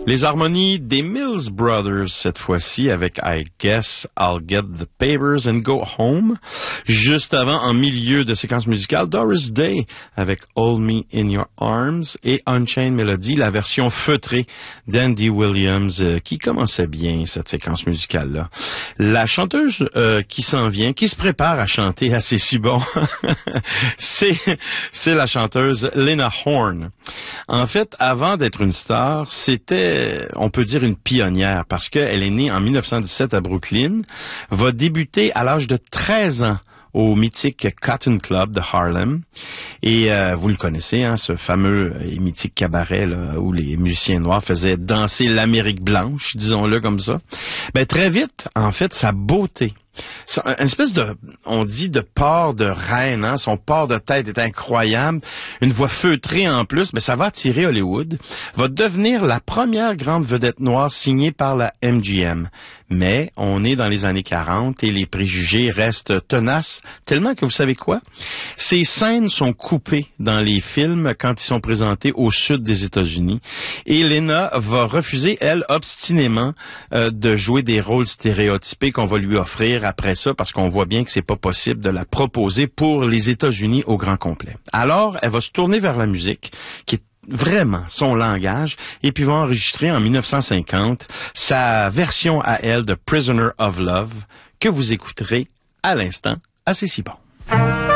Les harmonies des Mills Brothers, cette fois-ci, avec I Guess I'll Get the Papers and Go Home. Juste avant, en milieu de séquence musicale, Doris Day avec Hold Me in Your Arms et Unchained Melody, la version feutrée d'Andy Williams, qui commençait bien cette séquence musicale-là. La chanteuse qui s'en vient, qui se prépare à chanter à C'est si bon, c'est la chanteuse Lena Horne. En fait, avant d'être une star, c'était, on peut dire, une pionnière parce qu'elle est née en 1917 à Brooklyn, va débuter à l'âge de 13 ans au mythique Cotton Club de Harlem. Et vous le connaissez, hein, ce fameux et mythique cabaret là, où les musiciens noirs faisaient danser l'Amérique blanche, disons-le comme ça. Ben très vite, en fait, sa beauté, une espèce de, on dit, de port de reine, hein? Son port de tête est incroyable. Une voix feutrée en plus, mais ça va attirer Hollywood. Va devenir la première grande vedette noire signée par la MGM. Mais on est dans les années 40 et les préjugés restent tenaces, tellement que vous savez quoi? Ces scènes sont coupées dans les films quand ils sont présentés au sud des États-Unis. Et Lena va refuser, elle, obstinément, de jouer des rôles stéréotypés qu'on va lui offrir après ça, parce qu'on voit bien que c'est pas possible de la proposer pour les États-Unis au grand complet. Alors, elle va se tourner vers la musique, qui est vraiment son langage, et puis va enregistrer en 1950 sa version à elle de Prisoner of Love, que vous écouterez à l'instant à C'est si bon.